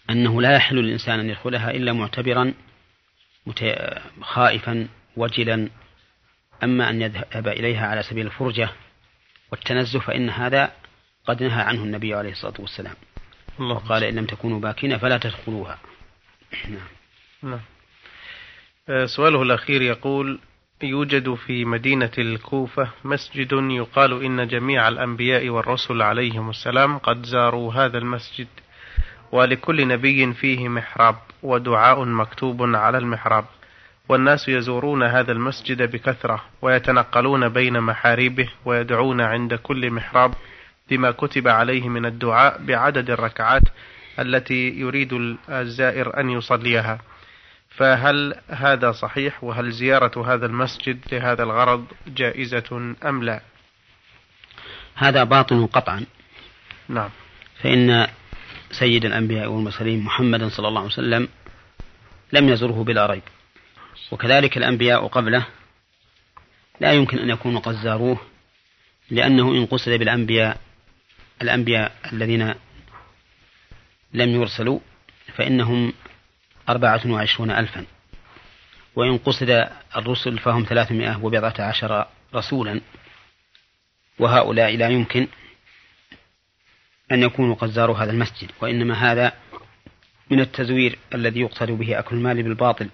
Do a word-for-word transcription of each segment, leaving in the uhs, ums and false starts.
أنه لا يحل للإنسان أن يدخلها إلا معتبرا خائفا وجلا. أما أن يذهب إليها على سبيل الفرجة والتنزه فإن هذا قد نهى عنه النبي عليه الصلاة والسلام، الله قال إن لم تكونوا باكين فلا تدخلوها. نعم. سؤاله الأخير يقول: يوجد في مدينة الكوفة مسجد يقال إن جميع الأنبياء والرسل عليهم السلام قد زاروا هذا المسجد، ولكل نبي فيه محراب ودعاء مكتوب على المحراب، والناس يزورون هذا المسجد بكثرة ويتنقلون بين محاريبه ويدعون عند كل محراب بما كتب عليه من الدعاء بعدد الركعات التي يريد الزائر أن يصليها، فهل هذا صحيح؟ وهل زيارة هذا المسجد لهذا الغرض جائزة أم لا؟ هذا باطل قطعا. نعم. فإن سيد الأنبياء والمرسلين محمدا صلى الله عليه وسلم لم يزره بلا ريب، وكذلك الأنبياء قبله لا يمكن أن يكونوا قد زاروه، لأنه إن قصد بالأنبياء الأنبياء الذين لم يرسلوا فإنهم أربعة وعشرون ألفا، وإن قصد الرسل فهم ثلاثمائة وبضعة عشر رسولا، وهؤلاء لا يمكن أن يكونوا قد زاروا هذا المسجد، وإنما هذا من التزوير الذي يقصد به أكل المال بالباطل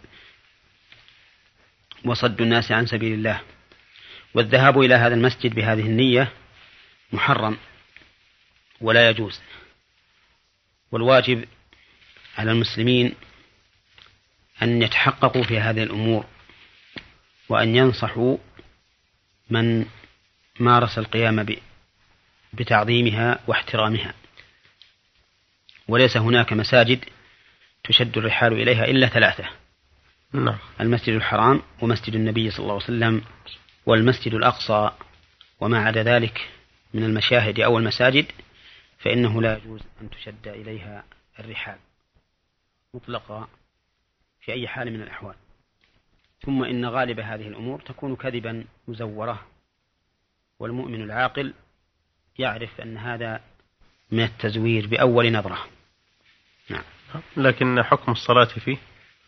وصد الناس عن سبيل الله. والذهاب إلى هذا المسجد بهذه النية محرم ولا يجوز، والواجب على المسلمين أن يتحققوا في هذه الأمور وأن ينصحوا من مارس القيام بتعظيمها واحترامها. وليس هناك مساجد تشد الرحال إليها إلا ثلاثة: نعم. المسجد الحرام ومسجد النبي صلى الله عليه وسلم والمسجد الأقصى، وما عدا ذلك من المشاهد أو المساجد فإنه لا يجوز أن تشد إليها الرحال مطلقا في أي حال من الأحوال. ثم إن غالب هذه الأمور تكون كذبا مزورة، والمؤمن العاقل يعرف أن هذا من التزوير بأول نظرة. نعم. لكن حكم الصلاة فيه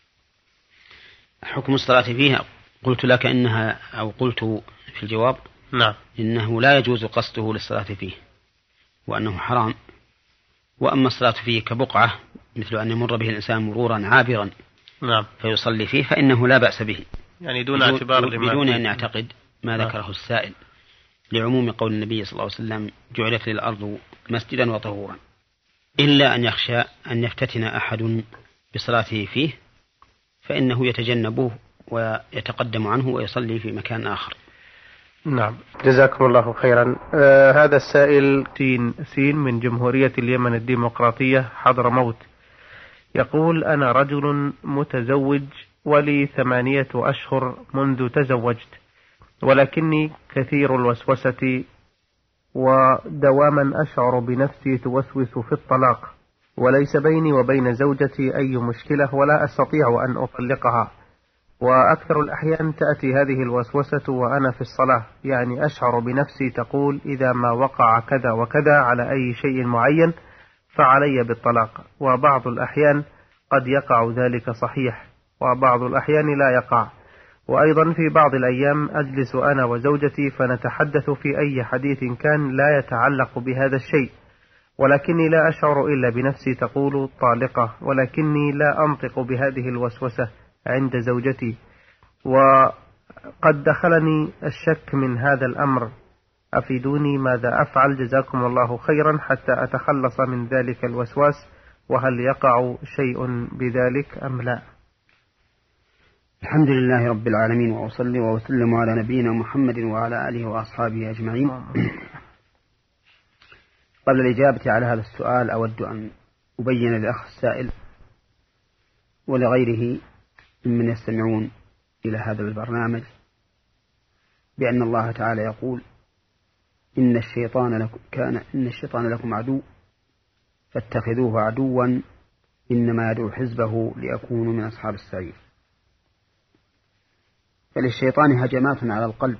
حكم الصلاة فيه قلت لك إنها أو قلت في الجواب نعم إنه لا يجوز قصده للصلاة فيه وأنه حرام. وأما الصلاة فيه كبقعة مثل أن يمر به الإنسان مرورا عابرا نعم فيصلي فيه فإنه لا بأس به يعني دون اعتبار بدون أن يعتقد ما ذكره نعم. السائل لعموم قول النبي صلى الله عليه وسلم جعلت للأرض مسجدا وطهورا، إلا أن يخشى أن يفتتن أحد بصلاته فيه فإنه يتجنبه ويتقدم عنه ويصلي في مكان آخر. نعم. جزاكم الله خيرا. آه هذا السائل تين سين من جمهورية اليمن الديمقراطية حضرموت يقول: أنا رجل متزوج ولي ثمانية أشهر منذ تزوجت، ولكني كثير الوسوسة ودواما أشعر بنفسي توسوس في الطلاق، وليس بيني وبين زوجتي أي مشكلة ولا أستطيع أن أطلقها، وأكثر الأحيان تأتي هذه الوسوسة وأنا في الصلاة، يعني أشعر بنفسي تقول إذا ما وقع كذا وكذا على أي شيء معين فعلي بالطلاق، وبعض الأحيان قد يقع ذلك صحيح وبعض الأحيان لا يقع. وأيضا في بعض الأيام أجلس أنا وزوجتي فنتحدث في أي حديث كان لا يتعلق بهذا الشيء، ولكني لا أشعر إلا بنفسي تقول طالقة، ولكني لا أنطق بهذه الوسوسة عند زوجتي، وقد دخلني الشك من هذا الأمر، أفيدوني ماذا أفعل جزاكم الله خيرا حتى أتخلص من ذلك الوسواس، وهل يقع شيء بذلك أم لا؟ الحمد لله رب العالمين، وأصلي وأسلم على نبينا محمد وعلى آله وأصحابه أجمعين. قبل الإجابة على هذا السؤال أود أن أبين للأخ السائل ولغيره ممن يستمعون إلى هذا البرنامج بأن الله تعالى يقول: إن الشيطان لكم كان إن الشيطان لكم عدو فاتخذوه عدوا إنما يدعو حزبه ليكونوا من أصحاب السعير. فللشيطان هجمات على القلب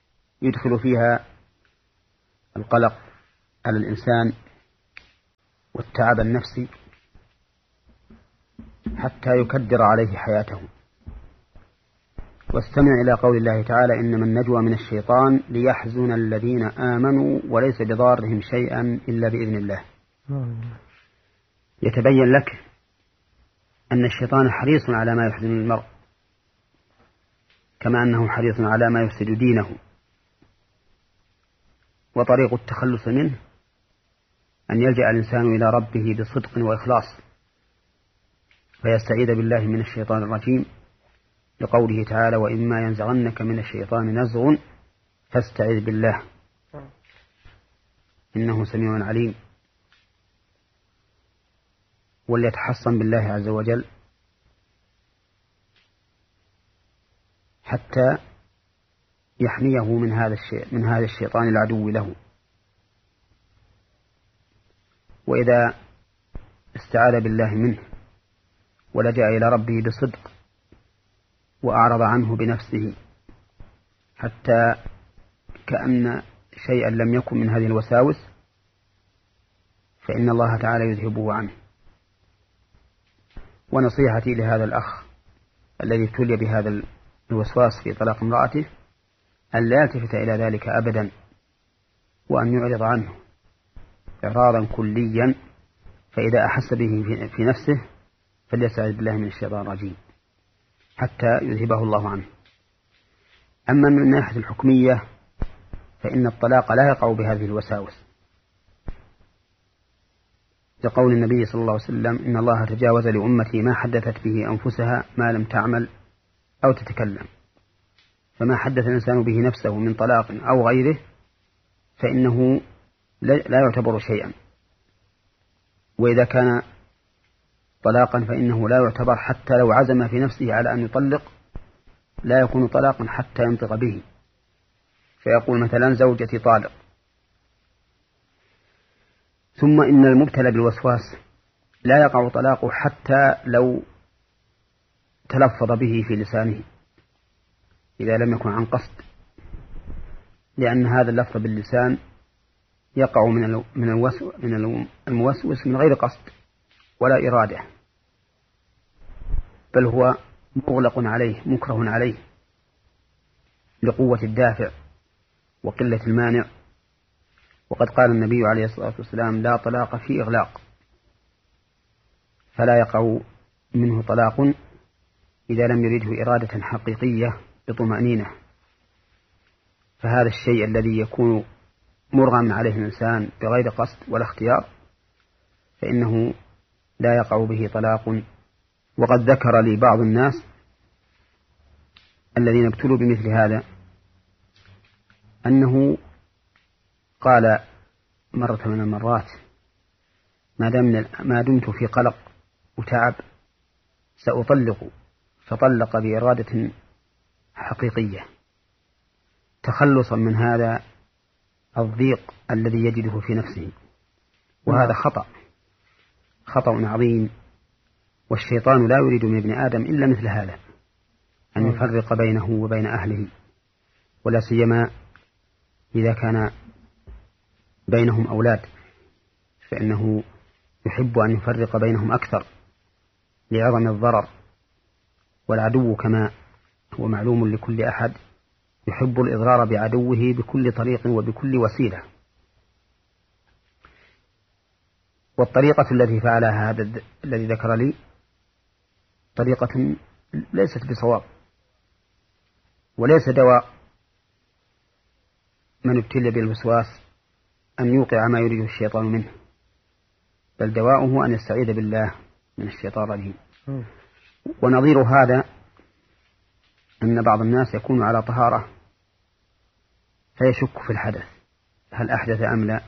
يدخل فيها القلق على الإنسان والتعب النفسي حتى يكدر عليه حياته. واستمع إلى قول الله تعالى: إنما النجوى من الشيطان ليحزن الذين آمنوا وليس بضارهم شيئا إلا بإذن الله. يتبين لك أن الشيطان حريص على ما يحزن المرء، كما أنه حريص على ما يفسد دينه. وطريق التخلص منه أن يلجأ الإنسان إلى ربه بصدق وإخلاص، فيستعيذ بالله من الشيطان الرجيم، لقوله تعالى: وإما ينزغنك من الشيطان نزغ فاستعذ بالله إنه سميع عليم. وليتحصن بالله عز وجل حتى يحميه من هذا الشيء من هذا الشيطان العدو له. وإذا استعاذ بالله منه ولجأ إلى ربه بصدق وأعرض عنه بنفسه حتى كأن شيئا لم يكن من هذه الوساوس، فإن الله تعالى يذهبه عنه. ونصيحتي لهذا الأخ الذي ابتلي بهذا الوسواس في طلاق امرأته أن لا يلتفت إلى ذلك أبدا، وأن يعرض عنه إعراضا كليا، فإذا أحس به في نفسه فليستعذ بالله من الشيطان الرجيم حتى يذهبه الله عنه. أما من الناحية الحكمية فإن الطلاق لا يقع بهذه الوساوس، لقول النبي صلى الله عليه وسلم: إن الله تجاوز لأمتي ما حدثت به أنفسها ما لم تعمل أو تتكلم. فما حدث الإنسان به نفسه من طلاق أو غيره فإنه لا يعتبر شيئا، وإذا كان طلاقا فإنه لا يعتبر حتى لو عزم في نفسه على أن يطلق، لا يكون طلاقا حتى ينطق به، فيقول مثلا: زوجتي طالق. ثم إن المبتلى بالوسواس لا يقع طلاقه حتى لو تلفظ به في لسانه إذا لم يكن عن قصد، لأن هذا اللفظ باللسان يقع من من الموسوس من غير قصد ولا إرادة، بل هو مغلق عليه مكره عليه لقوة الدافع وقلة المانع. وقد قال النبي عليه الصلاة والسلام: لا طلاق في إغلاق، فلا يقع منه طلاق إذا لم يريده إرادة حقيقية بطمأنينة. فهذا الشيء الذي يكون مرغما عليه الإنسان بغير قصد ولا اختيار فإنه لا يقع به طلاق. وقد ذكر لي بعض الناس الذين ابتلوا بمثل هذا أنه قال مرة من المرات: ما دمت في قلق وتعب سأطلق، فطلق بإرادة حقيقية تخلصا من هذا الضيق الذي يجده في نفسه. وهذا خطأ خطأ عظيم، والشيطان لا يريد من ابن آدم إلا مثل هذا، أن يفرق بينه وبين أهله، ولا سيما إذا كان بينهم أولاد، فإنه يحب أن يفرق بينهم أكثر لعظم الضرر. والعدو كما هو معلوم لكل أحد يحب الإضرار بعدوه بكل طريق وبكل وسيلة. والطريقة التي فعلها هذا الذي ذكر لي طريقة ليست بصواب، وليس دواء من ابتلي بالوسواس أن يوقع ما يريده الشيطان منه، بل دواؤه أن يستعيذ بالله من الشيطان الرجيم. ونظير هذا أن بعض الناس يكون على طهارة فيشك في الحدث، هل أحدث أم لا،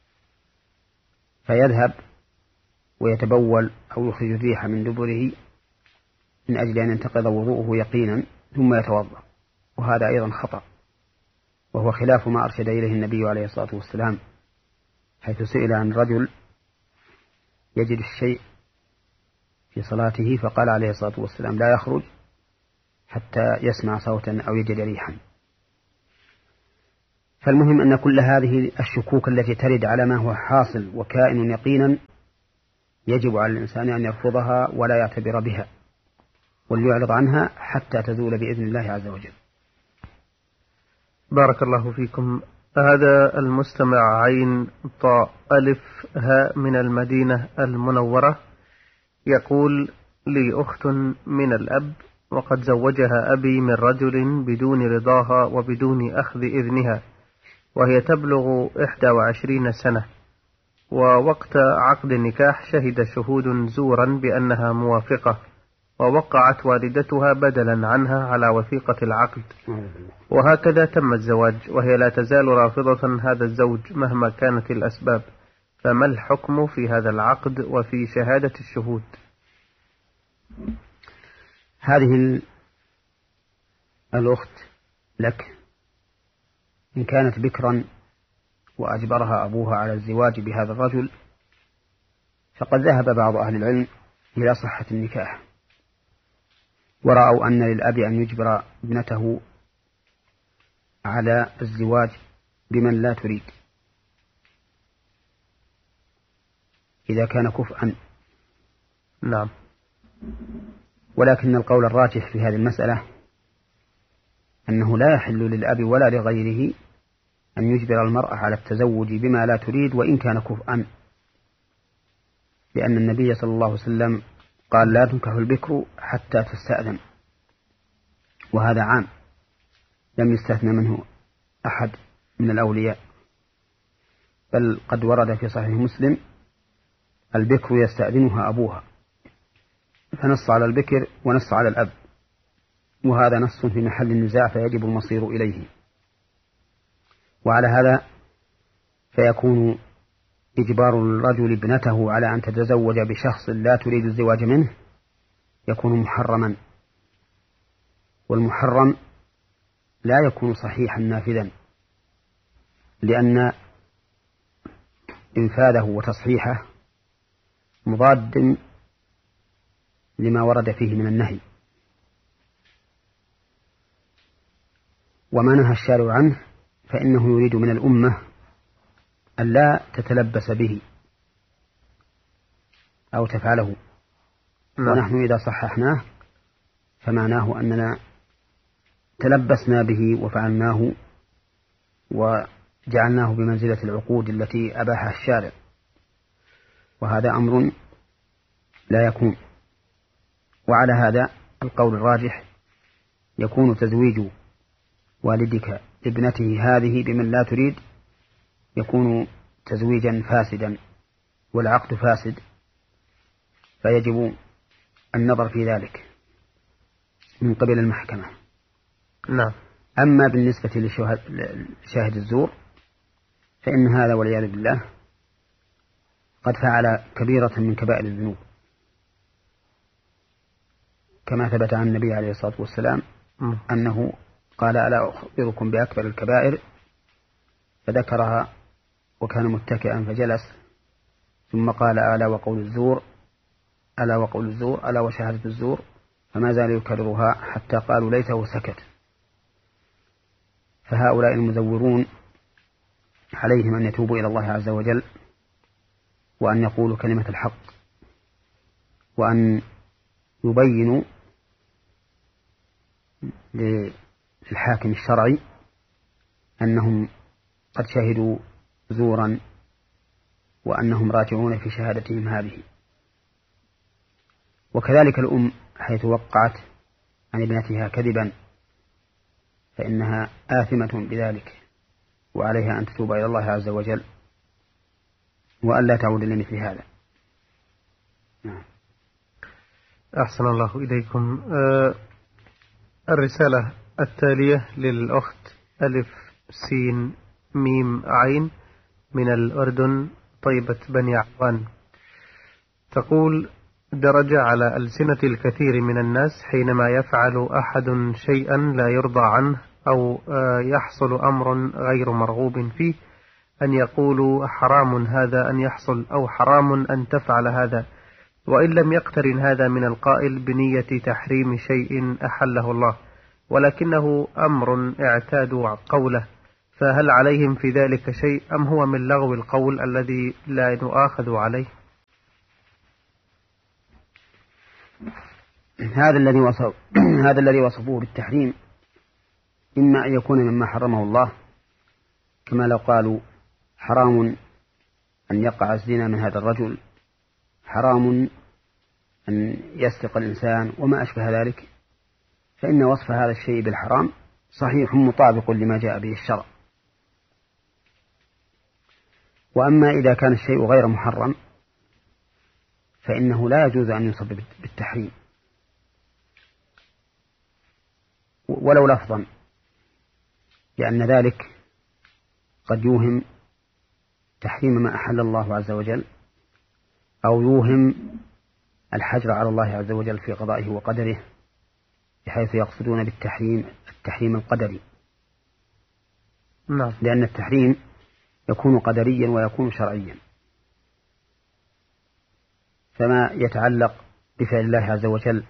فيذهب ويتبول أو يخرج الريح من دبره من أجل أن ينتقض وضوءه يقينا ثم يتوضأ، وهذا أيضا خطأ، وهو خلاف ما أرشد إليه النبي عليه الصلاة والسلام، حيث سئل عن رجل يجد الشيء في صلاته فقال عليه الصلاة والسلام: لا يخرج حتى يسمع صوتا أو يجد ريحا. فالمهم أن كل هذه الشكوك التي ترد على ما هو حاصل وكائن يقينا يجب على الإنسان أن يرفضها ولا يعتبر بها، وليعرض عنها حتى تزول بإذن الله عز وجل. بارك الله فيكم. هذا المستمع عين طاء ألف هاء من المدينة المنورة يقول: لي أخت من الأب، وقد زوجها أبي من رجل بدون رضاها وبدون أخذ إذنها، وهي تبلغ إحدى وعشرين سنة، ووقت عقد النكاح شهد شهود زورا بأنها موافقة، ووقعت والدتها بدلا عنها على وثيقة العقد، وهكذا تم الزواج، وهي لا تزال رافضة هذا الزوج مهما كانت الأسباب، فما الحكم في هذا العقد وفي شهادة الشهود؟ هذه الأخت لك إن كانت بكرا وأجبرها أبوها على الزواج بهذا الرجل، فقد ذهب بعض أهل العلم إلى صحة النكاح، ورأوا أن للأب أن يجبر ابنته على الزواج بمن لا تريد إذا كان كفءا. نعم. ولكن القول الراجح في هذه المسألة أنه لا يحل للأب ولا لغيره أن يجبر المرأة على التزوج بما لا تريد وإن كان كفءا، لأن النبي صلى الله عليه وسلم قال: لا تنكح البكر حتى تستأذن، وهذا عام لم يستثنى منه أحد من الأولياء، بل قد ورد في صحيح مسلم: البكر يستأذنها أبوها، فنص على البكر ونص على الأب، وهذا نص في محل النزاع فيجب المصير إليه. وعلى هذا فيكون إجبار الرجل ابنته على أن تتزوج بشخص لا تريد الزواج منه يكون محرما، والمحرم لا يكون صحيحا نافذا، لأن إنفاذه وتصحيحه مضاد لما ورد فيه من النهي، وما نهى الشارع عنه فإنه يريد من الأمة أن لا تتلبس به أو تفعله. ونحن إذا صححناه فمعناه أننا تلبسنا به وفعلناه وجعلناه بمنزلة العقود التي أباحها الشارع، وهذا أمر لا يكون. وعلى هذا القول الراجح يكون تزويج والدك ابنته هذه بمن لا تريد يكون تزويجا فاسدا، والعقد فاسد، فيجب النظر في ذلك من قبل المحكمة. نعم. أما بالنسبة لشاهد الزور فإن هذا والعياذ بالله قد فعل كبيرة من كبائر الذنوب، كما ثبت عن النبي عليه الصلاة والسلام أنه قال: ألا أخبركم بأكبر الكبائر؟ فذكرها وكان متكئا فجلس، ثم قال: ألا وقول الزور، ألا وقول الزور، ألا وشهادة الزور، فما زال يكررها حتى قالوا ليته سكت. فهؤلاء المزورون عليهم أن يتوبوا إلى الله عز وجل، وأن يقولوا كلمة الحق، وأن يبينوا للحاكم الشرعي أنهم قد شهدوا زورا وأنهم راجعون في شهادتهم هذه. وكذلك الأم حيث وقعت عن ابنتها كذبا فإنها آثمة بذلك، وعليها أن تتوب إلى الله عز وجل وأن لا تعود لمثل هذا. نعم. أحسن الله إليكم. أه الرسالة التالية للأخت ألف سين ميم عين من الأردن، طيبة بني عوان، تقول: درج على ألسنة الكثير من الناس حينما يفعل أحد شيئا لا يرضى عنه أو يحصل أمر غير مرغوب فيه أن يقولوا حرام هذا أن يحصل، أو حرام أن تفعل هذا، وإن لم يقترن هذا من القائل بنية تحريم شيء أحله الله، ولكنه أمر اعتادوا قوله، فهل عليهم في ذلك شيء أم هو من لغو القول الذي لا نؤاخذ عليه؟ هذا الذي وصف هذا الذي وصفوه بالتحريم إما أن يكون مما حرمه الله، كما لو قالوا حرام أن يقع الزنا من هذا الرجل، حرام أن يسرق الإنسان وما أشبه ذلك، فإن وصف هذا الشيء بالحرام صحيح مطابق لما جاء به الشرع. وأما إذا كان الشيء غير محرم فإنه لا يجوز أن يوصف بالتحريم ولو لفظا، لأن ذلك قد يوهم تحريم ما أحل الله عز وجل، أو يوهم الحجر على الله عز وجل في قضائه وقدره، بحيث يقصدون بالتحريم التحريم القدري. نعم. لأن التحريم يكون قدريا ويكون شرعيا، فما يتعلق بفعل الله عز وجل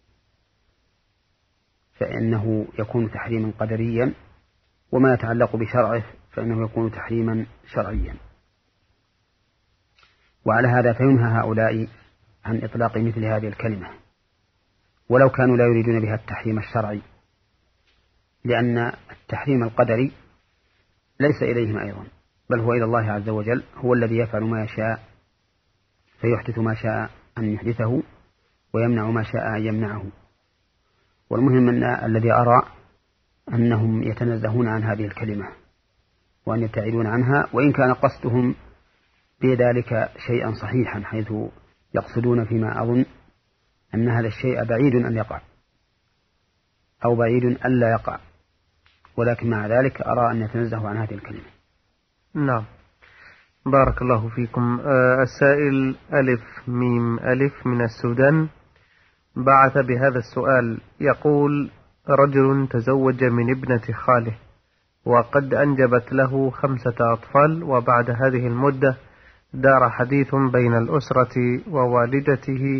فإنه يكون تحريما قدريا، وما يتعلق بشرعه فإنه يكون تحريما شرعيا. وعلى هذا فينهى هؤلاء عن إطلاق مثل هذه الكلمة ولو كانوا لا يريدون بها التحريم الشرعي، لأن التحريم القدري ليس إليهم أيضا، بل هو إلى الله عز وجل، هو الذي يفعل ما يشاء فيحدث ما شاء أن يحدثه ويمنع ما شاء أن يمنعه. والمهم أن الذي أرى أنهم يتنزهون عن هذه الكلمة وأن يبتعدون عنها، وإن كان قصدهم بذلك شيئا صحيحا، حيث يقصدون فيما أظن أن هذا الشيء بعيد أن يقع أو بعيد أن لا يقع، ولكن مع ذلك أرى أن يتنزه عن هذه الكلمة. نعم، بارك الله فيكم. آه السائل ألف ميم ألف من السودان بعث بهذا السؤال، يقول: رجل تزوج من ابنة خاله وقد أنجبت له خمسة أطفال، وبعد هذه المدة دار حديث بين الأسرة ووالدته،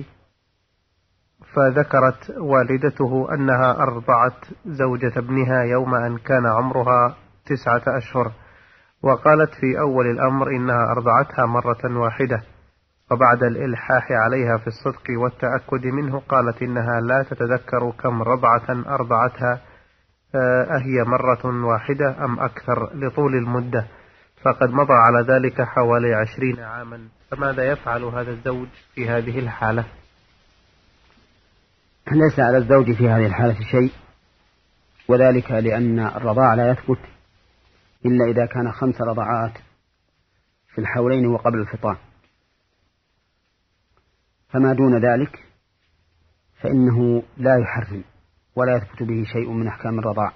فذكرت والدته أنها أرضعت زوجة ابنها يوم أن كان عمرها تسعة أشهر، وقالت في أول الأمر إنها أرضعتها مرة واحدة، وبعد الإلحاح عليها في الصدق والتأكد منه قالت إنها لا تتذكر كم رضعة أرضعتها، أهي مرة واحدة أم أكثر، لطول المدة، فقد مضى على ذلك حوالي عشرين عاما، فماذا يفعل هذا الزوج في هذه الحالة؟ ليس على الزوج في هذه الحالة شيء، وذلك لأن الرضاع لا يثبت إلا إذا كان خمس رضعات في الحولين وقبل الفطام، فما دون ذلك فإنه لا يحرم ولا يثبت به شيء من أحكام الرضاع.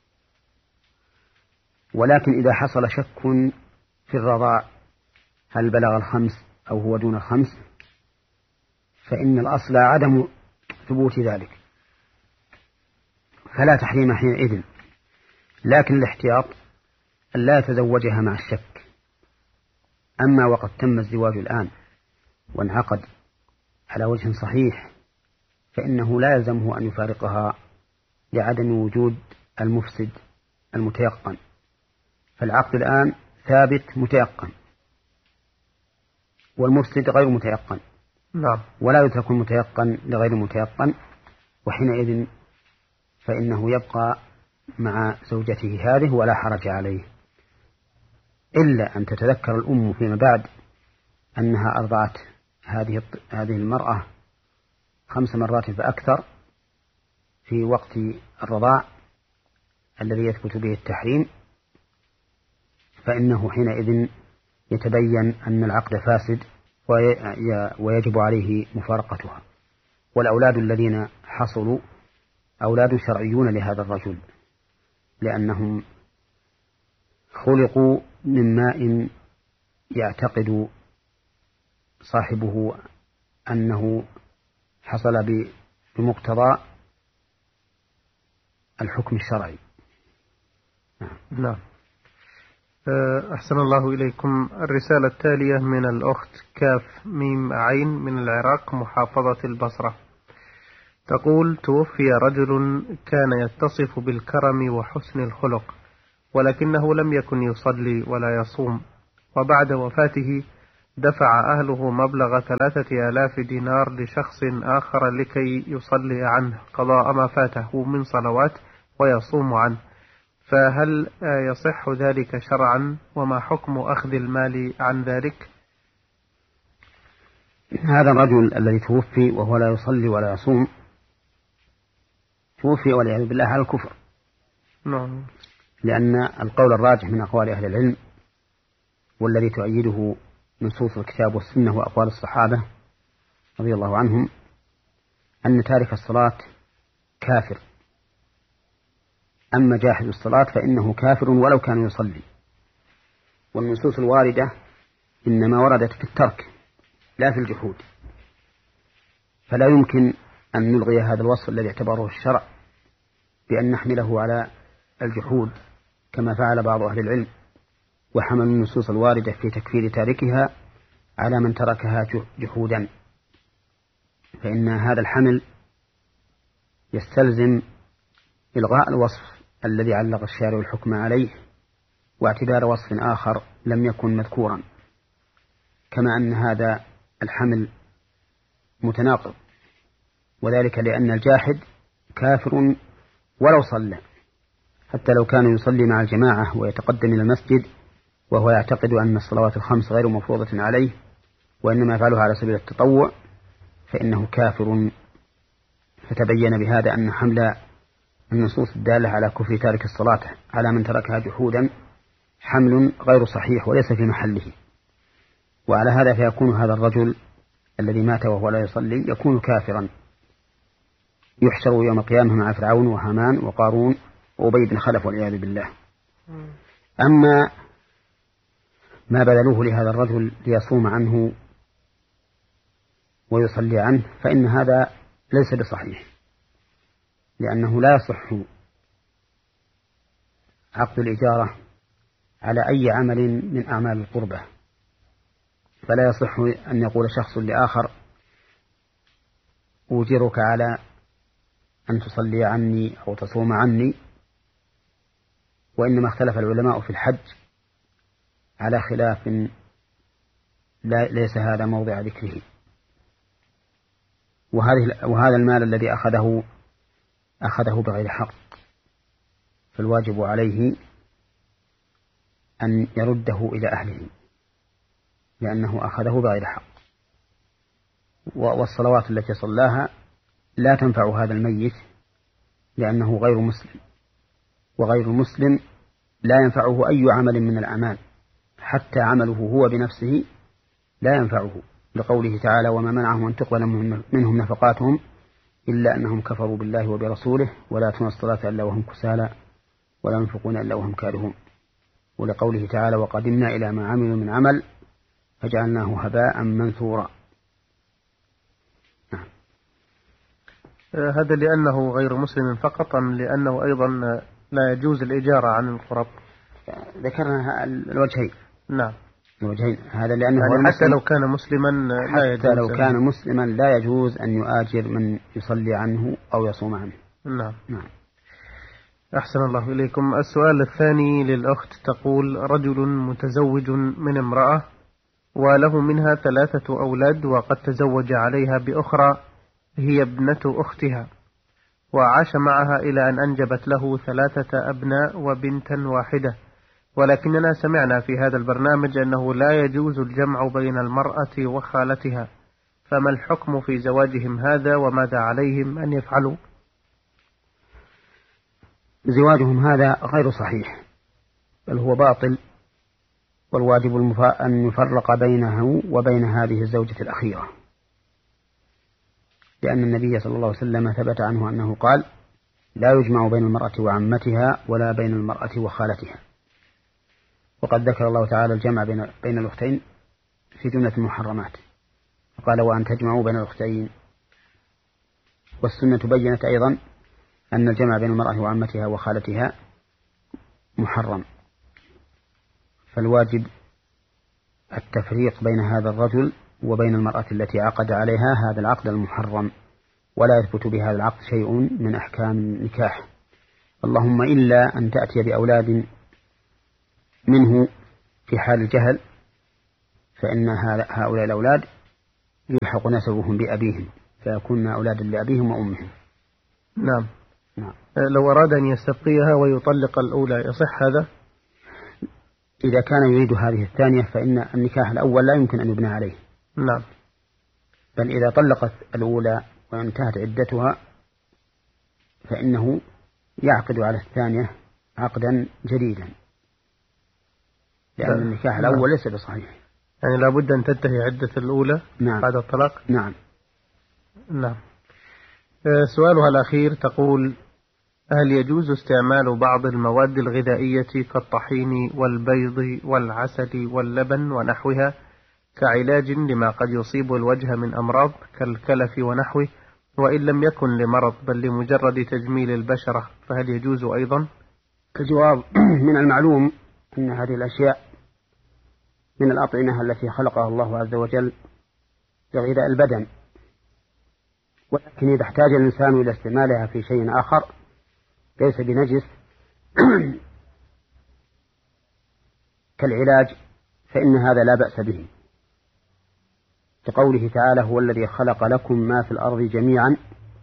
ولكن إذا حصل شك في الرضاع هل بلغ الخمس أو هو دون الخمس فإن الأصل عدم ثبوت ذلك، فلا تحريم حينئذ، لكن الاحتياط أن لا يتزوجها مع الشك. أما وقد تم الزواج الآن وانعقد على وجه صحيح فإنه لا يلزمه أن يفارقها لعدم وجود المفسد المتيقن، فالعقد الآن ثابت متيقن والمفسد غير متيقن. نعم. ولا يترك المتيقن لغير المتيقن، وحينئذ فإنه يبقى مع زوجته هذه ولا حرج عليه، إلا أن تتذكر الأم فيما بعد أنها أرضعت هذه هذه المرأة خمس مرات فأكثر في وقت الرضاع الذي يثبت به التحريم، فإنه حينئذ يتبين أن العقد فاسد ويجب عليه مفارقتها. والأولاد الذين حصلوا أولاد شرعيون لهذا الرجل، لأنهم خلقوا من ماء يعتقد صاحبه أنه حصل بمقتضى الحكم الشرعي. نعم. أحسن الله إليكم. الرسالة التالية من الأخت كاف ميم عين من العراق محافظة البصرة، تقول: توفي رجل كان يتصف بالكرم وحسن الخلق، ولكنه لم يكن يصلي ولا يصوم، وبعد وفاته دفع أهله مبلغ ثلاثة آلاف دينار لشخص آخر لكي يصلي عنه قضاء ما فاته من صلوات ويصوم عنه، فهل يصح ذلك شرعا؟ وما حكم أخذ المال عن ذلك؟ هذا الرجل الذي توفي وهو لا يصلي ولا يصوم توفي والعياذ بالله على الكفر. نعم. لأن القول الراجح من أقوال أهل العلم والذي تؤيده نصوص الكتاب والسنة وأقوال الصحابة رضي الله عنهم أن تارك الصلاة كافر، أما جاحد الصلاة فإنه كافر ولو كان يصلي. والنصوص الواردة إنما وردت في الترك لا في الجحود، فلا يمكن أن نلغي هذا الوصف الذي اعتبره الشرع بأن نحمله على الجحود كما فعل بعض أهل العلم وحمل النصوص الواردة في تكفير تاركها على من تركها جحودا، فإن هذا الحمل يستلزم إلغاء الوصف الذي علق الشارع الحكم عليه واعتبار وصف آخر لم يكن مذكورا، كما أن هذا الحمل متناقض، وذلك لأن الجاحد كافر ولو صلى، حتى لو كان يصلي مع الجماعة ويتقدم إلى المسجد وهو يعتقد أن الصلوات الخمس غير مفروضة عليه وإنما يفعلها على سبيل التطوع فإنه كافر. فتبين بهذا أن حمل النصوص الدالة على كفر تارك الصلاة على من تركها جحودا حمل غير صحيح وليس في محله. وعلى هذا فيكون هذا الرجل الذي مات وهو لا يصلي يكون كافرا، يحشر يوم القيامة مع فرعون وهامان وقارون وأبي بن خلف والعياذ بالله. أما ما بذلوه لهذا الرجل ليصوم عنه ويصلي عنه فإن هذا ليس بصحيح، لأنه لا يصح عقد الإجارة على أي عمل من أعمال القربة، فلا يصح أن يقول شخص لآخر أوجرك على أن تصلي عني أو تصوم عني، وإنما اختلف العلماء في الحج على خلاف لا ليس هذا موضع ذكره. وهذه وهذا المال الذي أخذه أخذه بغير حق، فالواجب عليه أن يرده إلى أهله لأنه أخذه بغير حق. والصلوات التي صلاها لا تنفع هذا الميت لأنه غير مسلم، وغير المسلم لا ينفعه أي عمل من الأعمال، حتى عمله هو بنفسه لا ينفعه، لقوله تعالى وما منعهم أن تقبل منهم نفقاتهم إلا أنهم كفروا بالله وبرسوله ولا يأتون الصلاة إلا وهم كسالى ولا ينفقون إلا وهم كارهون، ولقوله تعالى وقدمنا إلى ما عملوا من عمل فجعلناه هباء منثورا. نعم. هذا لأنه غير مسلم فقط أم لأنه أيضا لا يجوز الإجارة عن القرب؟ ذكرنا الوجهين. نعم الوجهين، هذا لأنه يعني حتى لو كان مسلما لا يجوز، حتى لو كان مسلما لا يجوز أن يؤاجر من يصلي عنه أو يصوم عنه. نعم. نعم. أحسن الله إليكم. السؤال الثاني للأخت تقول رجل متزوج من امرأة وله منها ثلاثة أولاد وقد تزوج عليها بأخرى هي ابنة أختها وعاش معها إلى أن أنجبت له ثلاثة أبناء وبنتا واحدة، ولكننا سمعنا في هذا البرنامج أنه لا يجوز الجمع بين المرأة وخالتها، فما الحكم في زواجهم هذا وماذا عليهم أن يفعلوا؟ زواجهم هذا غير صحيح بل هو باطل، والواجب أن يفرق بينه وبين هذه الزوجة الأخيرة، لأن النبي صلى الله عليه وسلم ثبت عنه أنه قال لا يجمع بين المرأة وعمتها ولا بين المرأة وخالتها. وقد ذكر الله تعالى الجمع بين, بين الأختين في جملة المحرمات، فقال وأن تجمعوا بين الأختين. والسنة بيّنت أيضا أن الجمع بين المرأة وعمتها وخالتها محرم، فالواجب التفريق بين هذا الرجل وبين المرأة التي عقد عليها هذا العقد المحرم، ولا يثبت بهذا العقد شيء من أحكام النكاح، اللهم إلا أن تأتي بأولاد منه في حال الجهل فإن هؤلاء الأولاد يلحق نسبهم بأبيهم فيكون أولادا لأبيهم وأمهم. نعم. نعم. لو أراد أن يستبقيها ويطلق الأولى يصح هذا؟ إذا كان يريد هذه الثانية فإن النكاح الأول لا يمكن أن يبنى عليه. نعم. بل إذا طلقت الأولى وانتهت عدتها فإنه يعقد على الثانية عقدا جديدا، لأن نعم. النكاح الأول ليس بصحيح. يعني لابد أن تنتهي عدة الأولى. نعم. بعد الطلاق. نعم. نعم. سؤالها الأخير تقول: هل يجوز استعمال بعض المواد الغذائية كالطحين والبيض والعسل واللبن ونحوها كعلاج لما قد يصيب الوجه من أمراض كالكلف ونحوه، وإن لم يكن لمرض بل لمجرد تجميل البشرة، فهل يجوز أيضا؟ الجواب: من المعلوم أن هذه الأشياء من الأطعمة التي خلقها الله عز وجل لغذاء البدن، ولكن إذا احتاج الإنسان إلى استعمالها في شيء آخر ليس بنجس كالعلاج فإن هذا لا بأس به، كقوله تعالى: هو الذي خلق لكم ما في الأرض جميعا.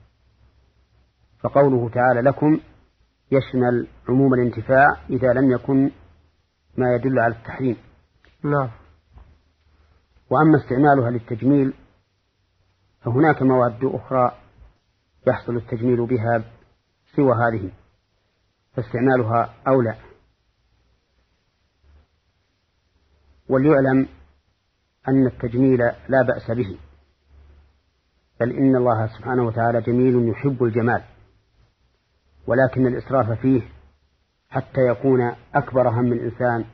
فقوله تعالى لكم يشمل عموم الانتفاع إذا لم يكن ما يدل على التحريم. نعم. وأما استعمالها للتجميل فهناك مواد أخرى يحصل التجميل بها سوى هذه، فاستعمالها أولى. وليعلم أن التجميل لا بأس به، بل إن الله سبحانه وتعالى جميل يحب الجمال، ولكن الإسراف فيه حتى يكون أكبر هم الإنسان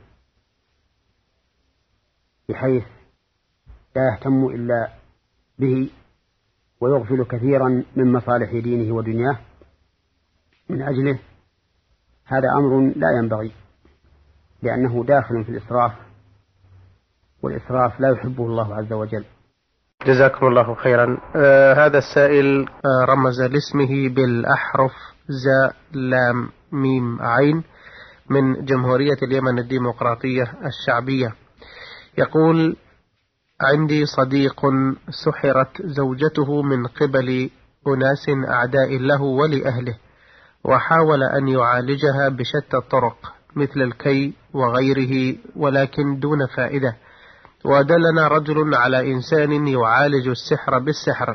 بحيث لا يهتم إلا به ويغفل كثيرا من مصالح دينه ودنياه من أجله، هذا أمر لا ينبغي، لأنه داخل في الإسراف، والإسراف لا يحبه الله عز وجل. جزاكم الله خيرا. آه هذا السائل آه رمز لاسمه بالأحرف زاء لام ميم عين من جمهورية اليمن الديمقراطية الشعبية. يقول: عندي صديق سحرت زوجته من قبل أناس أعداء له ولأهله، وحاول أن يعالجها بشتى الطرق مثل الكي وغيره ولكن دون فائدة، ودلنا رجل على إنسان يعالج السحر بالسحر،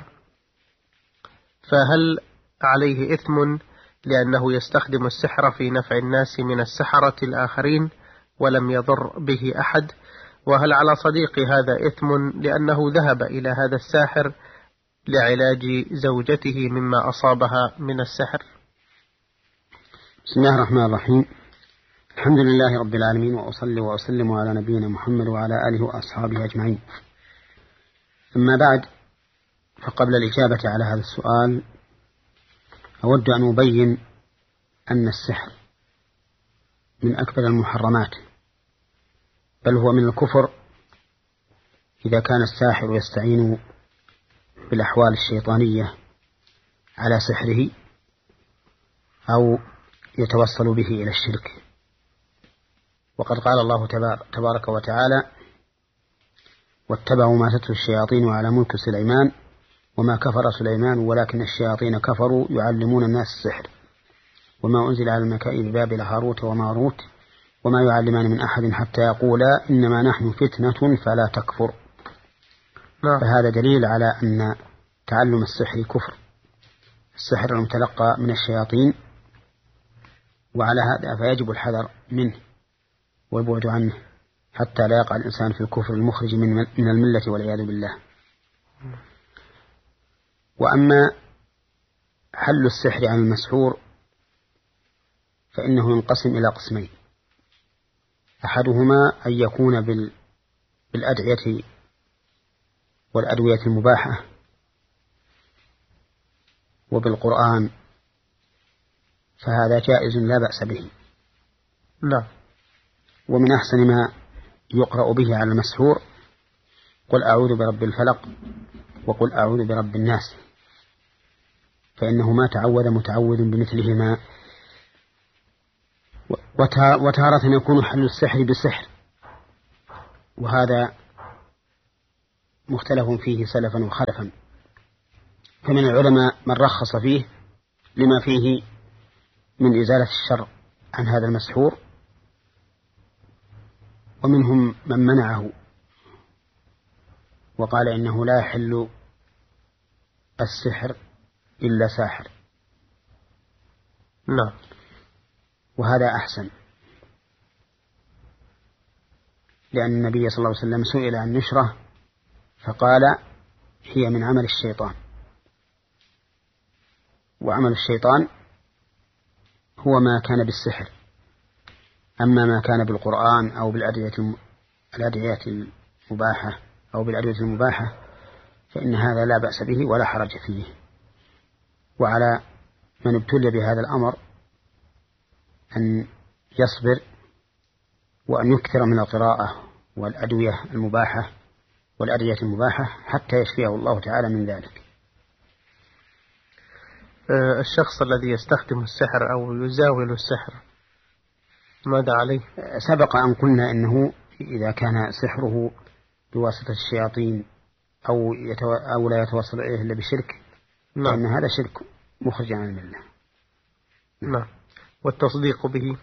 فهل عليه إثم لأنه يستخدم السحر في نفع الناس من السحرة الآخرين ولم يضر به أحد؟ وهل على صديقي هذا إثم لأنه ذهب إلى هذا الساحر لعلاج زوجته مما أصابها من السحر؟ بسم الله الرحمن الرحيم. الحمد لله رب العالمين، وأصلي وأسلم على نبينا محمد وعلى آله وأصحابه أجمعين. أما بعد، فقبل الإجابة على هذا السؤال أود أن أبين أن السحر من أكبر المحرمات، بل هو من الكفر إذا كان الساحر يستعين بالأحوال الشيطانية على سحره أو يتوصل به إلى الشرك. وقد قال الله تبارك وتعالى: واتبعوا ما تتلو الشياطين على ملك سليمان وما كفر سليمان ولكن الشياطين كفروا يعلمون الناس السحر وما أنزل على الملكين ببابل هاروت وماروت وما يعلمان من أحد حتى يقولا إنما نحن فتنة فلا تكفر. فهذا دليل على أن تعلم السحر كفر، السحر المتلقى من الشياطين، وعلى هذا فيجب الحذر منه والبعد عنه حتى لا يقع الإنسان في الكفر المخرج من الملة والعياذ بالله. وأما حل السحر عن المسحور فإنه ينقسم إلى قسمين: أحدهما أن يكون بالأدعية والأدوية المباحة وبالقرآن، فهذا جائز لا بأس به. لا. ومن أحسن ما يقرأ به على المسحور: قل أعوذ برب الفلق وقل أعوذ برب الناس، فإنه ما تعوذ متعوذ بمثلهما. وتارة يكون حل السحر بالسحر، وهذا مختلف فيه سلفا وخلفا، فمن العلماء من رخص فيه لما فيه من إزالة الشر عن هذا المسحور، ومنهم من منعه وقال إنه لا يحل السحر إلا ساحر. نعم. وهذا أحسن، لأن النبي صلى الله عليه وسلم سئل عن نشرة فقال هي من عمل الشيطان، وعمل الشيطان هو ما كان بالسحر، أما ما كان بالقرآن أو بالأدعية الأدعية المباحة أو بالأدعية المباحة فإن هذا لا بأس به ولا حرج فيه. وعلى من ابتلي بهذا الأمر أن يصبر وأن يكثر من القراءة والأدوية المباحة والأدعية المباحة حتى يشفيه الله تعالى من ذلك. الشخص الذي يستخدم السحر أو يزاول السحر ماذا عليه؟ سبق أن قلنا إنه إذا كان سحره بواسطة الشياطين أو, يتو... أو لا يتوصل إليه إلا بشرك، نعم. فإن هذا شرك مخرج عن الملة. نعم. والتصديق به؟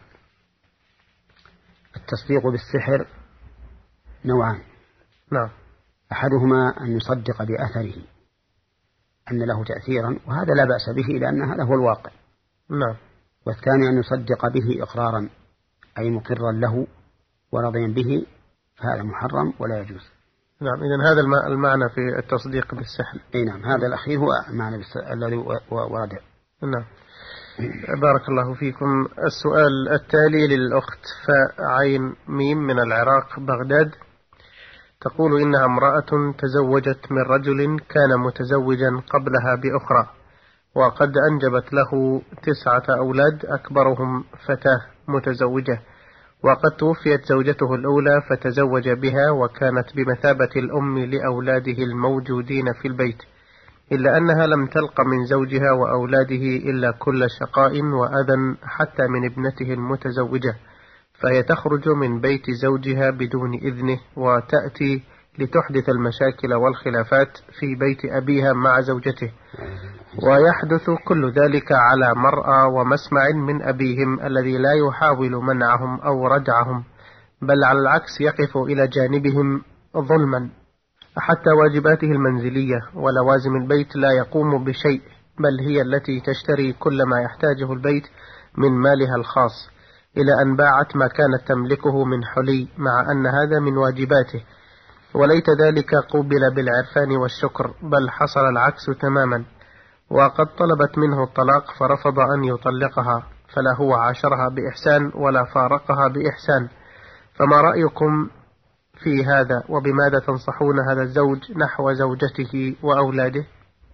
التصديق بالسحر نوعان. نعم. أحدهما أن يصدق بأثره أن له تأثيرا، وهذا لا بأس به لأن هذا هو الواقع. نعم. والثاني أن يصدق به إقرارا أي مقرا له ورضيا به، فهذا محرم ولا يجوز. نعم. إذن هذا المعنى في التصديق بالسحر. أي نعم، هذا الأخير هو معنى الذي ورد. نعم. بارك الله فيكم. السؤال التالي للأخت فعين ميم من العراق بغداد، تقول إنها امرأة تزوجت من رجل كان متزوجا قبلها بأخرى، وقد أنجبت له تسعة أولاد أكبرهم فتاة متزوجة، وقد توفيت زوجته الأولى فتزوج بها وكانت بمثابة الأم لأولاده الموجودين في البيت، إلا أنها لم تلق من زوجها وأولاده إلا كل شقاء وأذى حتى من ابنته المتزوجة، فهي تخرج من بيت زوجها بدون إذنه وتأتي لتحدث المشاكل والخلافات في بيت أبيها مع زوجته، ويحدث كل ذلك على مرأى ومسمع من أبيهم الذي لا يحاول منعهم أو ردعهم، بل على العكس يقف إلى جانبهم ظلما، حتى واجباته المنزلية ولوازم البيت لا يقوم بشيء، بل هي التي تشتري كل ما يحتاجه البيت من مالها الخاص، إلى أن باعت ما كانت تملكه من حلي، مع أن هذا من واجباته، وليت ذلك قوبل بالعرفان والشكر، بل حصل العكس تماما، وقد طلبت منه الطلاق فرفض أن يطلقها، فلا هو عاشرها بإحسان ولا فارقها بإحسان، فما رأيكم في هذا، وبماذا تنصحون هذا الزوج نحو زوجته وأولاده؟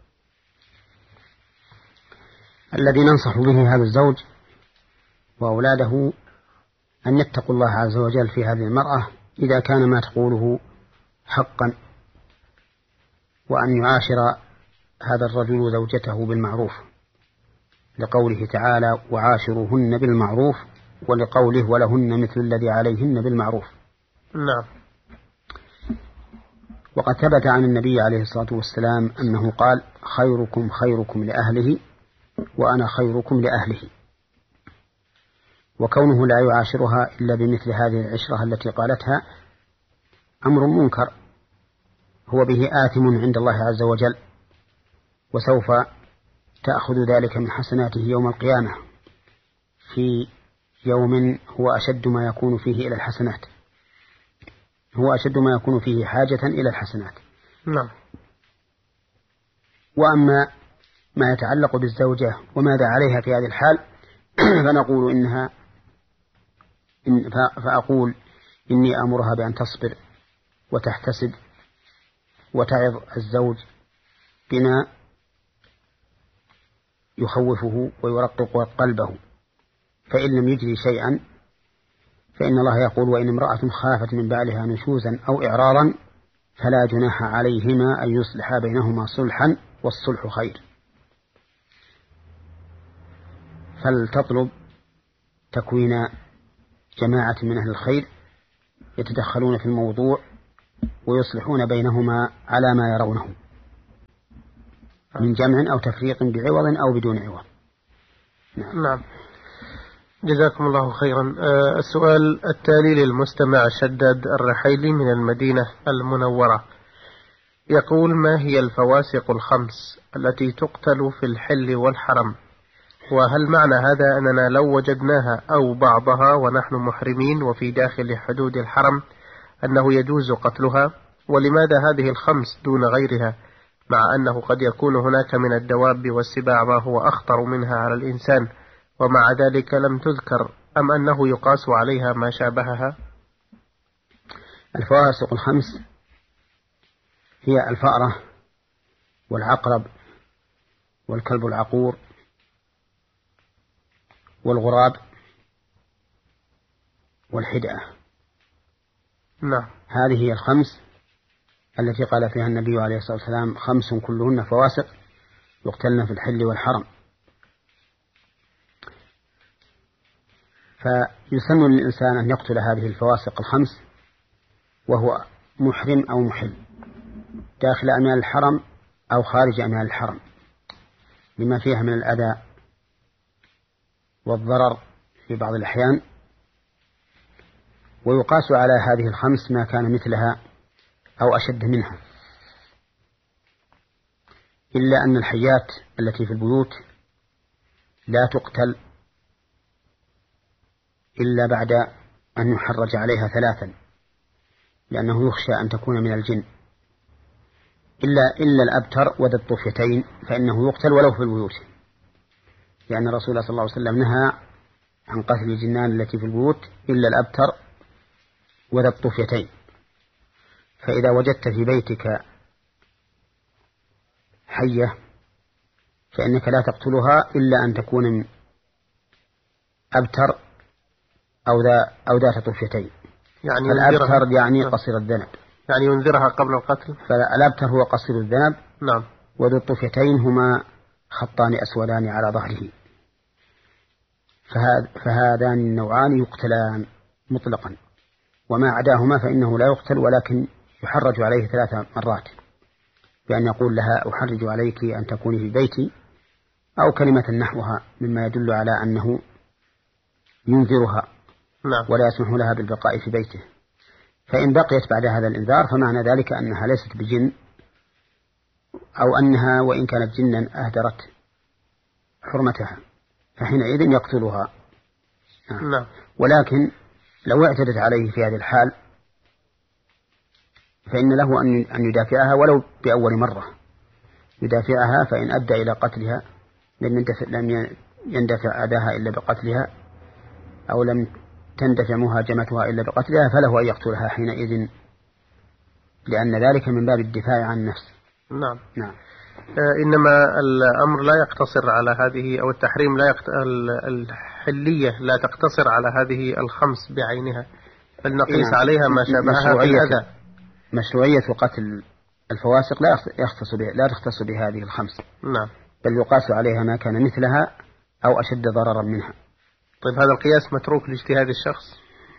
الذي ننصح به هذا الزوج وأولاده أن يتقوا الله عز وجل في هذه المرأة إذا كان ما تقوله حقا، وأن يعاشر هذا الرجل زوجته بالمعروف، لقوله تعالى وعاشروهن بالمعروف، ولقوله ولهن مثل الذي عليهن بالمعروف. نعم. وقد ثبت عن النبي عليه الصلاة والسلام أنه قال خيركم خيركم لأهله وأنا خيركم لأهله، وكونه لا يعاشرها إلا بمثل هذه العشرة التي قالتها أمر منكر هو به آثم عند الله عز وجل، وسوف تأخذ ذلك من حسناته يوم القيامة في يوم هو أشد ما يكون فيه إلى الحسنات، هو أشد ما يكون فيه حاجة إلى الحسنات. نعم. وأما ما يتعلق بالزوجة وماذا عليها في هذه الحال فنقول إنها إن فأقول إني أمرها بأن تصبر وتحتسب وتعظ الزوج بما يخوفه ويرقق قلبه، فإن لم يجري شيئا فإن الله يقول وإن امرأة خافت من بعلها نشوزا أو إعراضا فلا جناح عليهما أن يصلحا بينهما صلحا والصلح خير. فلتطلب تكوين جماعة من أهل الخير يتدخلون في الموضوع ويصلحون بينهما على ما يرونه من جمع أو تفريق بعوض أو بدون عوض. نعم, نعم. جزاكم الله خيرا. آه السؤال التالي للمستمع شداد الرحيلي من المدينة المنورة، يقول: ما هي الفواسق الخمس التي تقتل في الحل والحرم؟ وهل معنى هذا أننا لو وجدناها أو بعضها ونحن محرمين وفي داخل حدود الحرم أنه يجوز قتلها؟ ولماذا هذه الخمس دون غيرها، مع أنه قد يكون هناك من الدواب والسباع ما هو أخطر منها على الإنسان ومع ذلك لم تذكر، أم أنه يقاس عليها ما شابهها؟ الفواسق الخمس هي الفأرة والعقرب والكلب العقور والغراب والحدأة. نعم. هذه هي الخمس التي قال فيها النبي عليه الصلاة والسلام: خمس كلهن فواسق يقتلن في الحل والحرم. فيسن للإنسان أن يقتل هذه الفواسق الخمس وهو محرم أو محل داخل أميال الحرم أو خارج أميال الحرم، لما فيها من الأذى والضرر في بعض الأحيان. ويقاس على هذه الخمس ما كان مثلها أو أشد منها، إلا أن الحيات التي في البيوت لا تقتل إلا بعد أن يحرج عليها ثلاثا، لأنه يخشى أن تكون من الجن، إلا إلا الأبتر وذا الطفيتين فإنه يقتل ولو في البيوت، لأن الرسول صلى الله عليه وسلم نهى عن قتل الجنان التي في البيوت إلا الأبتر وذا الطفيتين. فإذا وجدت في بيتك حية فإنك لا تقتلها إلا أن تكون من أبتر أو ذا أو ذات طفيتين. يعني الأبتر يعني قصير الذنب، يعني ينذرها قبل القتل. فالأبتر هو قصير الذنب. نعم. وذو الطفيتين هما خطان أسودان على ظهره، فهذان النوعان يقتلان مطلقا، وما عداهما فإنه لا يقتل ولكن يحرج عليه ثلاث مرات، بأن يقول لها: أحرج عليك أن تكوني في بيتي، أو كلمة نحوها مما يدل على أنه ينذرها. نعم. ولا يسمح لها بالبقاء في بيته. فإن بقيت بعد هذا الإنذار فمعنى ذلك أنها ليست بجن، أو أنها وإن كانت جنا أهدرت حرمتها، فحينئذ يقتلها. نعم. ولكن لو اعتدت عليه في هذه الحال فإن له أن يدافعها ولو بأول مرة، يدافعها، فإن أدى إلى قتلها لم يندفع أداها إلا بقتلها، أو لم تندفع مهاجمتها إلا بقتلها، فله أن يقتلها حينئذ، لأن ذلك من باب الدفاع عن النفس. نعم. نعم. آه إنما الأمر لا يقتصر على هذه، أو التحريم لا يقت... الحلية لا تقتصر على هذه الخمس بعينها، بل نقيس نعم. عليها ما شابهها في الأذى. مشروعية قتل الفواسق لا يختص به لا تختص بهذه الخمس. نعم. بل يقاس عليها ما كان مثلها أو أشد ضررا منها. طيب هذا القياس متروك لاجتهاد الشخص؟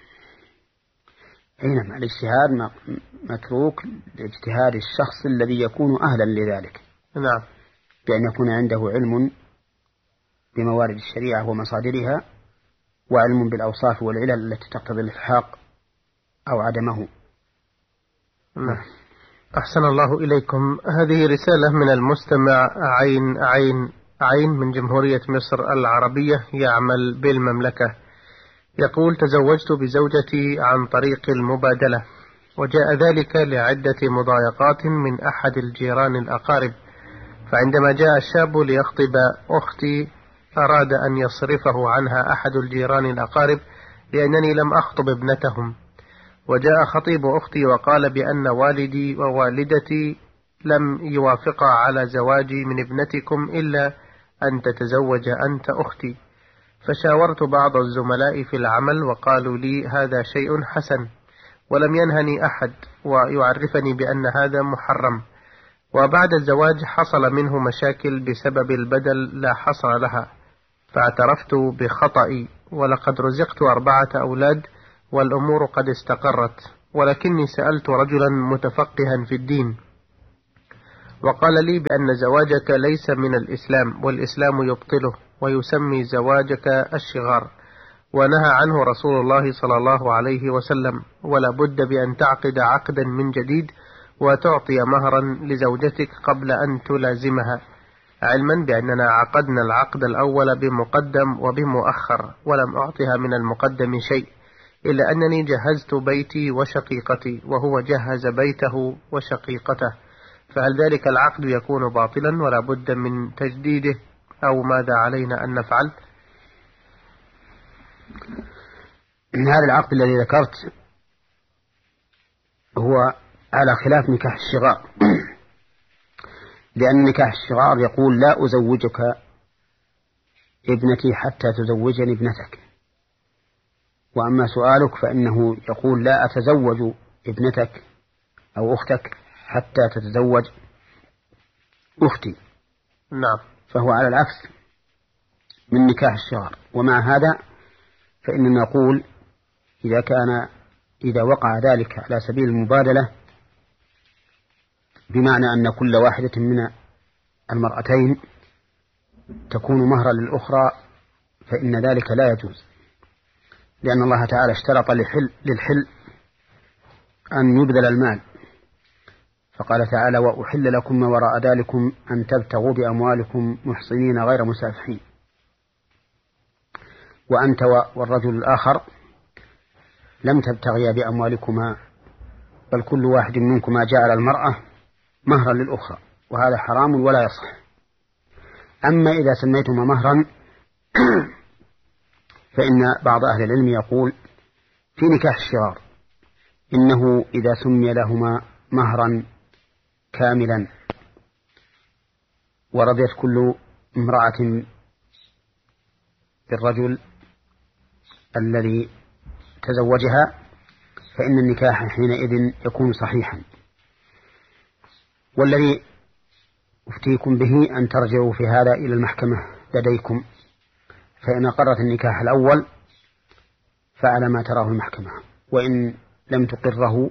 أينما الاجتهاد متروك لاجتهاد الشخص الذي يكون أهلا لذلك. نعم. بأن يكون عنده علم بموارد الشريعة ومصادرها، وعلم بالأوصاف والعلل التي تقتضي الإلحاق أو عدمه. نعم. أحسن الله إليكم. هذه رسالة من المستمع عين عين عين من جمهورية مصر العربية، يعمل بالمملكة. يقول: تزوجت بزوجتي عن طريق المبادلة، وجاء ذلك لعدة مضايقات من أحد الجيران الأقارب، فعندما جاء الشاب ليخطب أختي أراد أن يصرفه عنها أحد الجيران الأقارب لأنني لم أخطب ابنتهم، وجاء خطيب أختي وقال بأن والدي ووالدتي لم يوافقا على زواجي من ابنتكم إلا أن تتزوج أنت أختي. فشاورت بعض الزملاء في العمل وقالوا لي هذا شيء حسن، ولم ينهني أحد ويعرفني بأن هذا محرم. وبعد الزواج حصل منه مشاكل بسبب البدل لا حصر لها، فاعترفت بخطئي، ولقد رزقت أربعة أولاد والأمور قد استقرت، ولكني سألت رجلا متفقها في الدين وقال لي بأن زواجك ليس من الإسلام، والإسلام يبطله ويسمي زواجك الشغار، ونهى عنه رسول الله صلى الله عليه وسلم، ولا بد بأن تعقد عقدا من جديد وتعطي مهرا لزوجتك قبل أن تلازمها، علما بأننا عقدنا العقد الأول بمقدم وبمؤخر، ولم أعطها من المقدم شيء، إلا أنني جهزت بيتي وشقيقتي وهو جهز بيته وشقيقته، فهل ذلك العقد يكون باطلا ولا بد من تجديده، أو ماذا علينا أن نفعل؟ هذا العقد الذي ذكرت هو على خلاف نكاح الشغار، لأن نكاح الشغار يقول لا أزوجك ابنتي حتى تزوجني ابنتك، وأما سؤالك فإنه يقول لا أتزوج ابنتك أو أختك حتى تتزوج أختي. نعم. فهو على العكس من نكاح الشغار. ومع هذا فإننا نقول إذا كان إذا وقع ذلك على سبيل المبادلة، بمعنى أن كل واحدة من المرأتين تكون مهرا للأخرى، فإن ذلك لا يجوز، لأن الله تعالى اشترط للحل, للحل أن يبذل المال، فقال تعالى وأحل لكم ما وراء ذلكم أن تبتغوا بأموالكم محصنين غير مسافحين. وأنت والرجل الآخر لم تبتغيا بأموالكما، بل كل واحد منكما جعل المرأة مهرا للأخرى، وهذا حرام ولا يصح. أما إذا سميتما مهرا فإن بعض أهل العلم يقول في نكاح الشغار إنه إذا سمي لهما مهرا كاملا ورضيت كل امرأة بالرجل الذي تزوجها فإن النكاح حينئذ يكون صحيحا. والذي أفتيكم به أن ترجعوا في هذا إلى المحكمة لديكم، فإن أقرت النكاح الأول فعلى ما تراه المحكمة، وإن لم تقره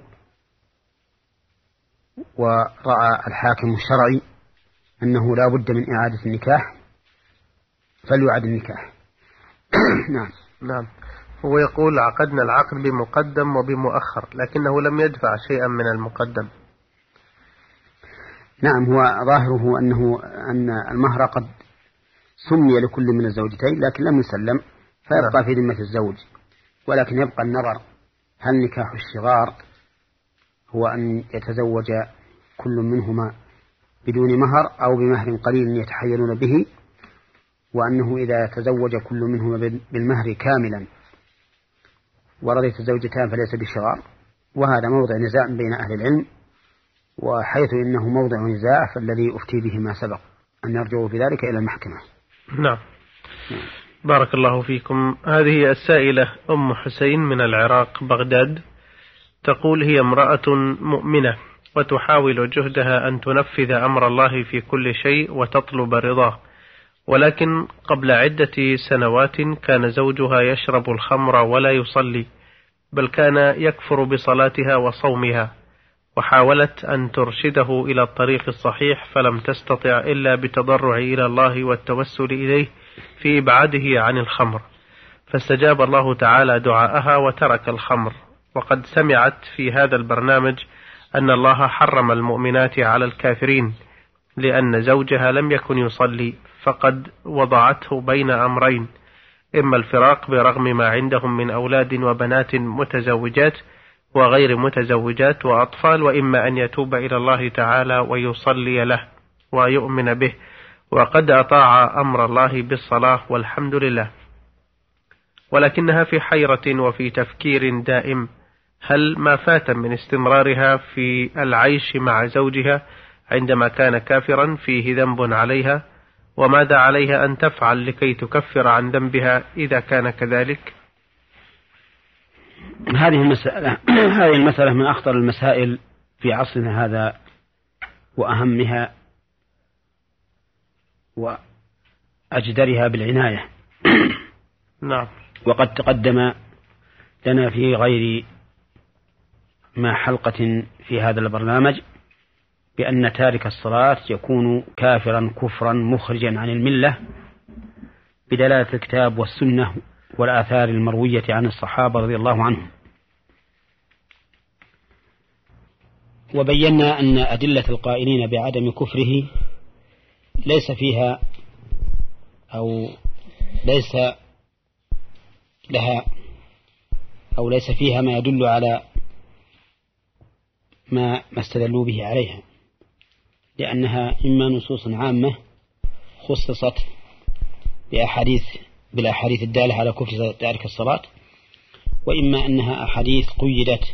ورأى الحاكم الشرعي أنه لا بد من إعادة النكاح فليعد النكاح. نعم. نعم. هو يقول عقدنا العقد بمقدم وبمؤخر، لكنه لم يدفع شيئا من المقدم. نعم. هو ظاهره أنه أن المهر قد سمي لكل من الزوجتين لكن لم يسلم، فيبقى نعم. في ذمة الزوج، ولكن يبقى النظر هل نكاح الشغار هو أن يتزوج كل منهما بدون مهر أو بمهر قليل يتحيلون به، وأنه إذا تزوج كل منهما بالمهر كاملا ورضيت الزوجتان فليس بالشغار. وهذا موضع نزاع بين أهل العلم، وحيث إنه موضع نزاع فالذي أفتي به ما سبق أن يرجعوا في ذلك إلى المحكمة. نعم. بارك الله فيكم. هذه السائلة أم حسين من العراق بغداد، تقول هي امرأة مؤمنة وتحاول جهدها أن تنفذ أمر الله في كل شيء وتطلب رضاه، ولكن قبل عدة سنوات كان زوجها يشرب الخمر ولا يصلي، بل كان يكفر بصلاتها وصومها، وحاولت أن ترشده إلى الطريق الصحيح فلم تستطع إلا بتضرع إلى الله والتوسل إليه في إبعاده عن الخمر، فاستجاب الله تعالى دعاءها وترك الخمر. وقد سمعت في هذا البرنامج أن الله حرم المؤمنات على الكافرين لأن زوجها لم يكن يصلي، فقد وضعته بين أمرين: إما الفراق برغم ما عندهم من أولاد وبنات متزوجات وغير متزوجات وأطفال، وإما أن يتوب إلى الله تعالى ويصلي له ويؤمن به، وقد أطاع أمر الله بالصلاة والحمد لله، ولكنها في حيرة وفي تفكير دائم: هل ما فات من استمرارها في العيش مع زوجها عندما كان كافرا فيه ذنب عليها؟ وماذا عليها أن تفعل لكي تكفر عن ذنبها إذا كان كذلك؟ هذه المسألة هذه المسألة من أخطر المسائل في عصرنا هذا وأهمها وأجدرها بالعناية. نعم. وقد تقدم لنا في غير مع حلقة في هذا البرنامج بأن تارك الصلاة يكون كافرا كفرا مخرجا عن الملة بدلالة الكتاب والسنة والآثار المروية عن الصحابة رضي الله عنهم. وبينا أن أدلة القائلين بعدم كفره ليس فيها أو ليس لها أو ليس فيها ما يدل على ما ما استدلوا به عليها، لأنها إما نصوص عامة خصصت بأحاديث بالأحاديث الدالة على كفر تارك الصلاة، وإما أنها أحاديث قيدت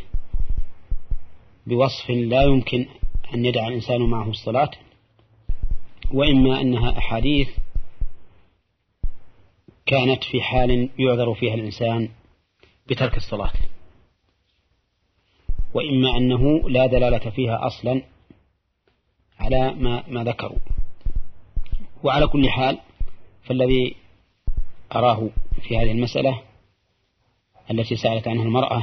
بوصف لا يمكن أن يدع الإنسان معه الصلاة، وإما أنها أحاديث كانت في حال يعذر فيها الإنسان بترك الصلاة، وإما أنه لا دلالة فيها أصلا على ما, ما ذكروا. وعلى كل حال فالذي أراه في هذه المسألة التي سألت عنها المرأة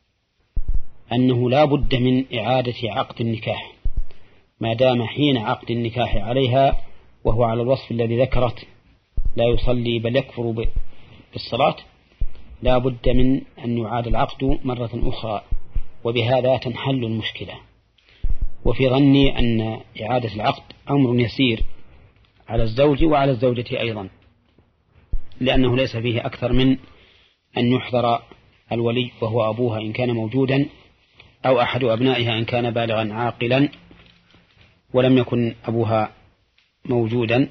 أنه لا بد من إعادة عقد النكاح ما دام حين عقد النكاح عليها وهو على الوصف الذي ذكرت لا يصلي بل يكفر بالصلاة، لا بد من أن يعاد العقد مرة أخرى، وبهذا تنحل المشكلة. وفي ظني أن إعادة العقد أمر يسير على الزوج وعلى الزوجة أيضا، لأنه ليس فيه أكثر من أن يحضر الولي وهو أبوها إن كان موجودا أو أحد أبنائها إن كان بالغا عاقلا ولم يكن أبوها موجودا،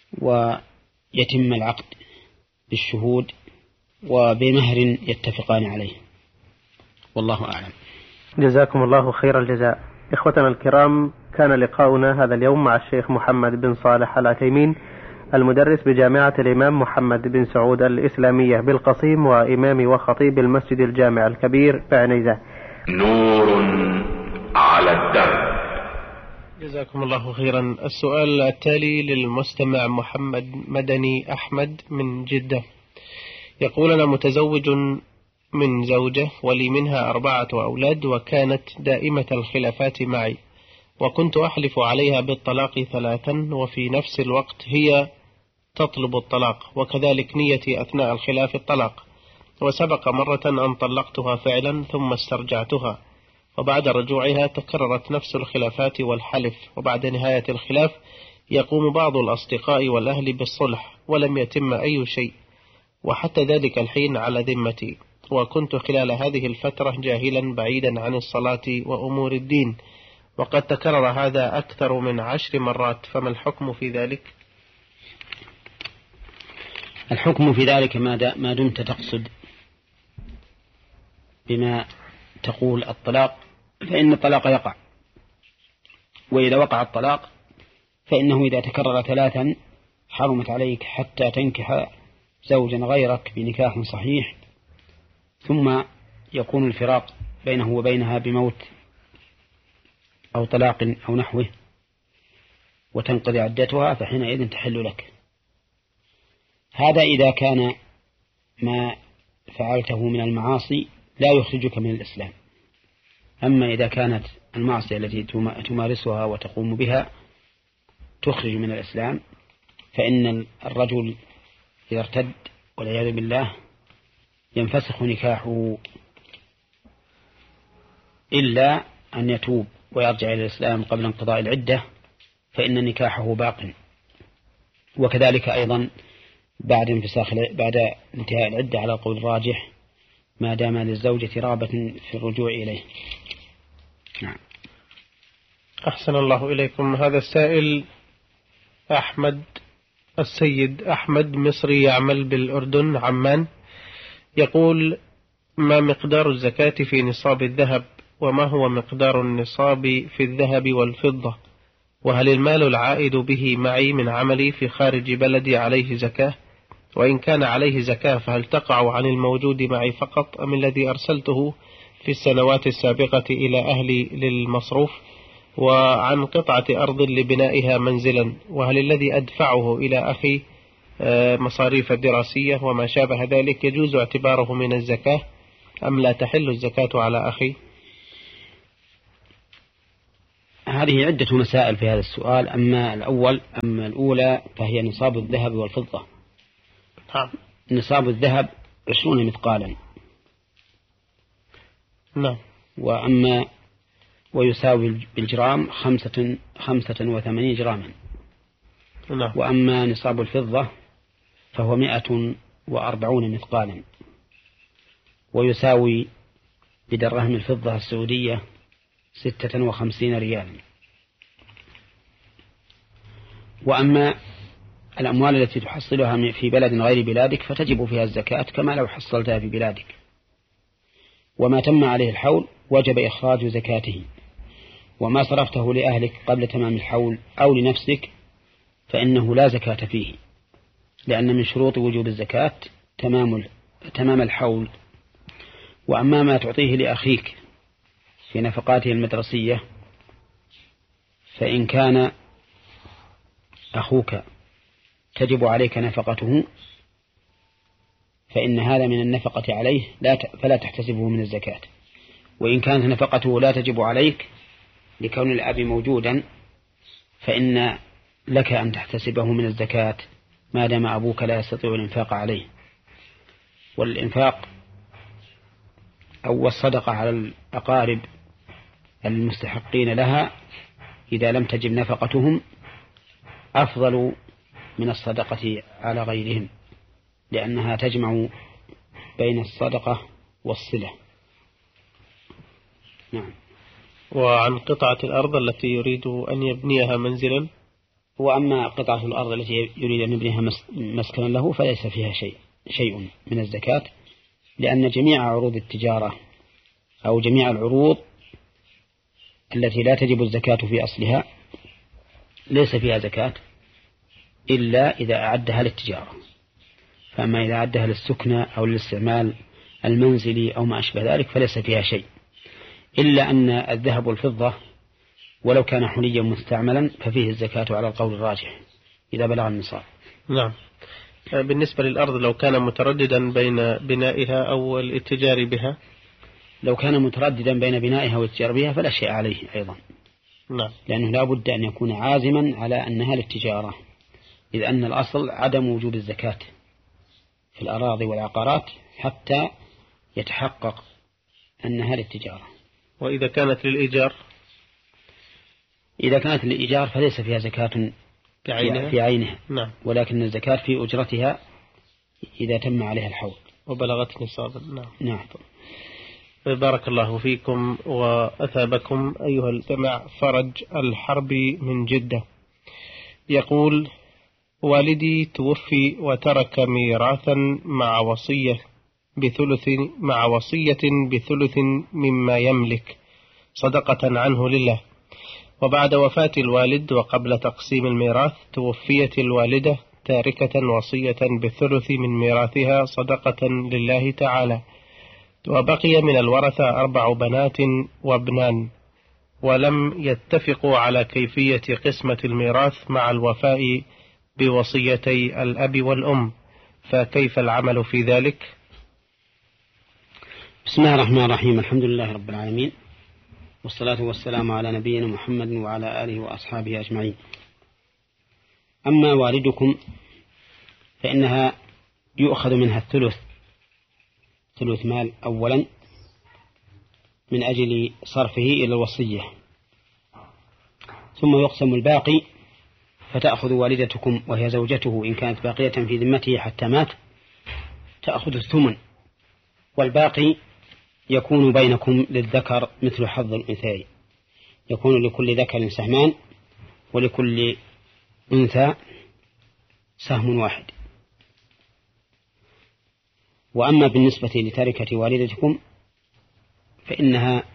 ويتم العقد بالشهود وبمهر يتفقان عليه، والله أعلم. جزاكم الله خير الجزاء. إخوتنا الكرام، كان لقاؤنا هذا اليوم مع الشيخ محمد بن صالح العثيمين المدرس بجامعة الإمام محمد بن سعود الإسلامية بالقصيم وإمام وخطيب المسجد الجامع الكبير بعنيزة. نور على الدرب. جزاكم الله خيرا. السؤال التالي للمستمع محمد مدني أحمد من جدة، يقول: أنا متزوج من زوجة ولي منها أربعة أولاد، وكانت دائمة الخلافات معي، وكنت أحلف عليها بالطلاق ثلاثا، وفي نفس الوقت هي تطلب الطلاق، وكذلك نيتي أثناء الخلاف الطلاق، وسبق مرة أن طلقتها فعلا ثم استرجعتها، وبعد رجوعها تكررت نفس الخلافات والحلف، وبعد نهاية الخلاف يقوم بعض الأصدقاء والأهل بالصلح ولم يتم أي شيء، وحتى ذلك الحين على ذمتي، وكنت خلال هذه الفترة جاهلا بعيدا عن الصلاة وأمور الدين، وقد تكرر هذا أكثر من عشر مرات، فما الحكم في ذلك؟ الحكم في ذلك ما دمت تقصد بما تقول الطلاق فإن الطلاق يقع، وإذا وقع الطلاق فإنه إذا تكرر ثلاثا حرمت عليك حتى تنكح زوجا غيرك بنكاح صحيح، ثم يكون الفراق بينه وبينها بموت أو طلاق أو نحوه وتنقضي عدتها، فحينئذ تحل لك. هذا إذا كان ما فعلته من المعاصي لا يخرجك من الإسلام. أما إذا كانت المعصية التي تمارسها وتقوم بها تخرج من الإسلام، فإن الرجل إذا ارتد والعياذ بالله ينفسخ نكاحه إلا أن يتوب ويرجع إلى الإسلام قبل انقضاء العدة، فإن نكاحه باق. وكذلك أيضا بعد انفساخ بعد انتهاء العدة على القول الراجح ما دام للزوجة رغبة في الرجوع إليه. نعم. أحسن الله إليكم. هذا السائل أحمد السيد أحمد مصري يعمل بالأردن عمان، يقول: ما مقدار الزكاة في نصاب الذهب، وما هو مقدار النصاب في الذهب والفضة، وهل المال العائد به معي من عملي في خارج بلدي عليه زكاة، وإن كان عليه زكاة فهل تقع عن الموجود معي فقط أم الذي أرسلته في السنوات السابقة إلى أهلي للمصروف، وعن قطعة أرض لبنائها منزلا، وهل الذي أدفعه إلى أخي مصاريف الدراسية وما شابه ذلك يجوز اعتباره من الزكاة أم لا تحل الزكاة على أخي؟ هذه عدة مسائل في هذا السؤال. أما الأول أما الأولى فهي نصاب الذهب والفضة. نعم. نصاب الذهب عشرون مثقالا. نعم. وأما ويساوي بالجرام خمسة خمسة وثمانين جراما. نعم. وأما نصاب الفضة فهو مئة وأربعون مثقالا، ويساوي بدرهم الفضة السعودية ستة وخمسين ريالا. وأما الأموال التي تحصلها في بلد غير بلادك فتجب فيها الزكاة كما لو حصلتها في بلادك. وما تم عليه الحول وجب إخراج زكاته. وما صرفته لأهلك قبل تمام الحول أو لنفسك فإنه لا زكاة فيه، لأن من شروط وجوب الزكاة تمام تمام الحول. وأما ما تعطيه لأخيك في نفقاته المدرسية فإن كان أخوك تجب عليك نفقته فإن هذا من النفقة عليه لا فلا تحتسبه من الزكاة. وإن كانت نفقته لا تجب عليك لكون الأب موجودا فإن لك أن تحتسبه من الزكاة ما دام أبوك لا يستطيع الإنفاق عليه. والإنفاق أو الصدقة على الأقارب المستحقين لها إذا لم تجب نفقتهم أفضل من الصدقة على غيرهم، لأنها تجمع بين الصدقة والصلة. نعم. وعن قطعة الأرض التي يريد أن يبنيها منزلا. وأما قطعة الأرض التي يريد أن يبنيها مسكنا له فليس فيها شيء شيء من الزكاة، لأن جميع عروض التجارة أو جميع العروض التي لا تجب الزكاة في أصلها ليس فيها زكاة إلا إذا أعدها للتجارة. فأما إذا أعدها للسكنة أو للاستعمال المنزلي أو ما أشبه ذلك فليس فيها شيء، إلا أن الذهب والفضة ولو كان حليا مستعملا ففيه الزكاة على القول الراجح إذا بلغ النصاب. نعم. بالنسبة للأرض لو كان مترددا بين بنائها أو الاتجار بها، لو كان مترددا بين بنائها والاتجار بها فلا شيء عليه أيضا. نعم. لأنه لا بد أن يكون عازما على أنها للتجارة، إذ أن الأصل عدم وجود الزكاة في الأراضي والعقارات حتى يتحقق أنها للتجارة. وإذا كانت للإيجار؟ إذا كانت للإيجار فليس فيها زكاة في عينها, في عينها. نعم. ولكن الزكاة في أجرتها إذا تم عليها الحول وبلغت نصابا. نعم. نعم. بارك الله فيكم وأثابكم أيها الجماعة. فرج الحربي من جدة يقول: والدي توفي وترك ميراثا مع وصية بثلث مع وصية بثلث مما يملك صدقة عنه لله، وبعد وفاة الوالد وقبل تقسيم الميراث توفيت الوالدة تاركة وصية بالثلث من ميراثها صدقة لله تعالى، وبقي من الورثة أربع بنات وابنان، ولم يتفقوا على كيفية قسمة الميراث مع الوفاء بوصيتي الأب والأم، فكيف العمل في ذلك؟ بسم الله الرحمن الرحيم. الحمد لله رب العالمين، والصلاة والسلام على نبينا محمد وعلى آله وأصحابه أجمعين. أما والدكم فإنها يؤخذ منها الثلث ثلث مال أولا من أجل صرفه إلى الوصية، ثم يقسم الباقي فتأخذ والدتكم وهي زوجته إن كانت باقية في ذمته حتى مات تأخذ الثمن، والباقي يكون بينكم للذكر مثل حظ الأنثيين، يكون لكل ذكر سهمان ولكل أنثى سهم واحد. وأما بالنسبة لتركة والدتكم فإنها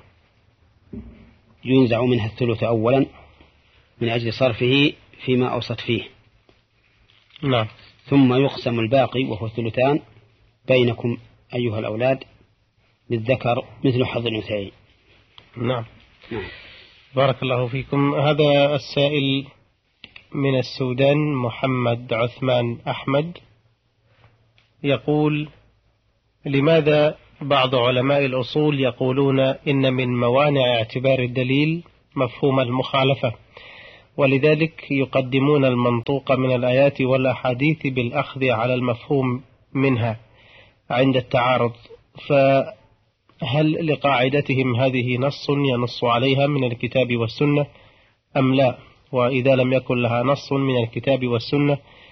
ينزع منها الثلث أولا من أجل صرفه فيما أوصت فيه. نعم. ثم يقسم الباقي وهو الثلثان بينكم أيها الأولاد للذكر مثل حظ الأنثيين. نعم. نعم. بارك الله فيكم. هذا السائل من السودان محمد عثمان أحمد يقول: لماذا بعض علماء الأصول يقولون إن من موانع اعتبار الدليل مفهوم المخالفة، ولذلك يقدمون المنطوق من الآيات والأحاديث بالأخذ على المفهوم منها عند التعارض. فهل لقاعدتهم هذه نص ينص عليها من الكتاب والسنة أم لا؟ وإذا لم يكن لها نص من الكتاب والسنة